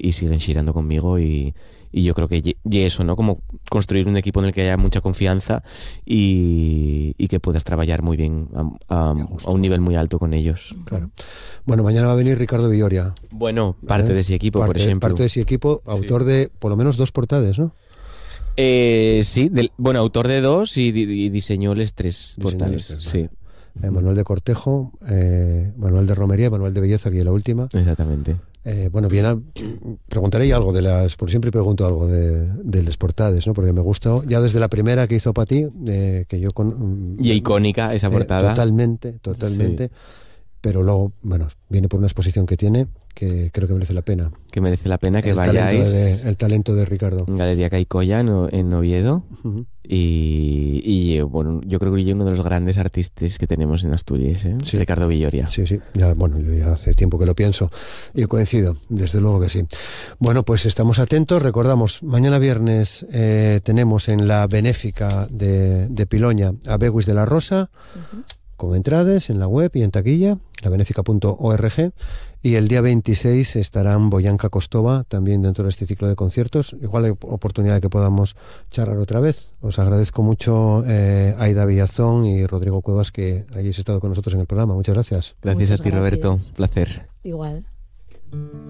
y siguen xirando conmigo y yo creo que y eso, ¿no? Como construir un equipo en el que haya mucha confianza y que puedas trabajar muy bien a un nivel muy alto con ellos. Claro. Bueno, mañana va a venir Ricardo Villoria. Bueno, parte de ese equipo, por ejemplo. Parte de ese equipo, autor de por lo menos 2 portadas, ¿no? Sí, autor de 2 y diseñó les 3 portales. Sí. Manuel de Cortejo, Manuel de Romería, Manuel de Belleza, que es la última. Exactamente. Preguntaré algo por siempre pregunto algo de las portadas, ¿no? Porque me gustó, ya desde la primera que hizo para ti, que yo y icónica esa portada. Totalmente. Sí. Pero luego, viene por una exposición que tiene, que creo que merece la pena. Que merece la pena que vayáis. El talento de Ricardo. En Galería Caicoya, en Oviedo. Uh-huh. Y yo creo que es uno de los grandes artistas que tenemos en Asturias, ¿eh? Sí. Ricardo Villoria. Sí. Yo ya hace tiempo que lo pienso y coincido, desde luego que sí. Bueno, pues estamos atentos. Recordamos, mañana viernes tenemos en la benéfica de Piloña a Beguis de la Rosa, con entradas en la web y en taquilla, labenéfica.org, y el día 26 estarán Boyanka Kostova también dentro de este ciclo de conciertos. Igual hay oportunidad de que podamos charlar otra vez. Os agradezco mucho Aida Villazón y Rodrigo Cuevas que hayáis estado con nosotros en el programa. Muchas gracias. Gracias a ti, Roberto. Placer. Igual.